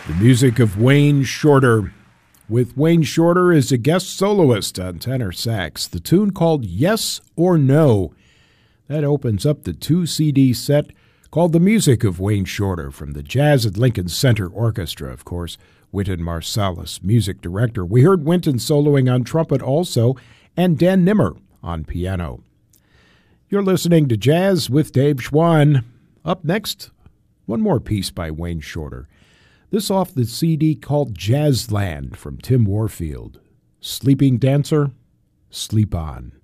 The music of Wayne Shorter, with Wayne Shorter as a guest soloist on tenor sax. The tune called Yes or No. That opens up the 2-CD set called The Music of Wayne Shorter from the Jazz at Lincoln Center Orchestra, of course, Wynton Marsalis, music director. We heard Wynton soloing on trumpet also, and Dan Nimmer on piano. You're listening to Jazz with Dave Schwann. Up next, one more piece by Wayne Shorter. This off the CD called Jazzland from Tim Warfield. Sleeping Dancer, Sleep On.